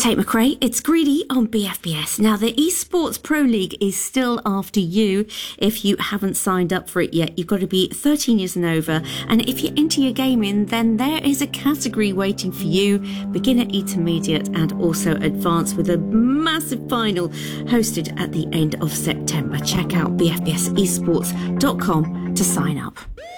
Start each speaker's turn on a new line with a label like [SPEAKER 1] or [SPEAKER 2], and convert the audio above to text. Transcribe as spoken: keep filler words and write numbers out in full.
[SPEAKER 1] Tate McRae, it's Greedy on B F B S. Now, the Esports Pro League is still after you. If you haven't signed up for it yet, you've got to be thirteen years and over. And if you're into your gaming, then there is a category waiting for you, beginner, intermediate, and also advanced, with a massive final hosted at the end of September. Check out b f b s esports dot com to sign up.